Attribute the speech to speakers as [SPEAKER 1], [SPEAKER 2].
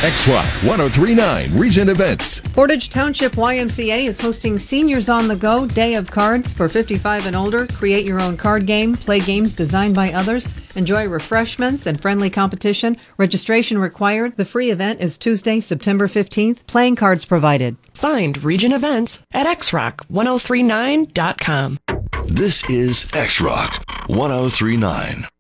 [SPEAKER 1] X-Rock 1039 Region Events.
[SPEAKER 2] Portage Township YMCA is hosting Seniors on the Go Day of Cards for 55 and older. Create your own card game, play games designed by others, enjoy refreshments and friendly competition. Registration required. The free event is Tuesday, September 15th. Playing cards provided.
[SPEAKER 3] Find Region Events at xrock1039.com.
[SPEAKER 1] This is X-Rock 1039.